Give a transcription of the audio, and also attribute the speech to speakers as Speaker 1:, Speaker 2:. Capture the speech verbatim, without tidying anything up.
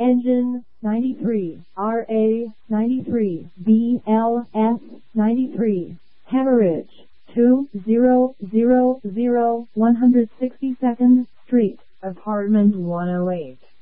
Speaker 1: Engine, ninety-three, R A, ninety-three, B L S, ninety-three, Hemorrhage, two thousand one hundred sixty-second Street, Apartment one oh eight.